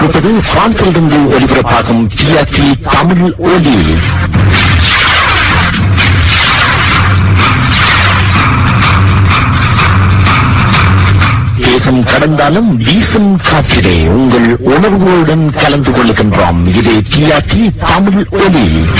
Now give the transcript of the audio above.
பிரான்சிலிருந்து ஒலிபரப்பாகும் டிஆர்டி தமிழ் ஒலி. தேசம் கடந்தாலும் வீசும் காற்றிலே உங்கள் உணர்வுகளுடன் கலந்து கொள்கின்றோம். இது டிஆர்டி தமிழ் ஒலி.